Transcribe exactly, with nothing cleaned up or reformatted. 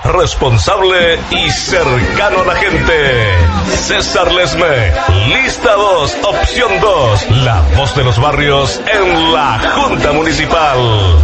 responsable y cercano a la gente. César Lesme, lista dos, opción dos, la voz de los barrios en la Junta Municipal.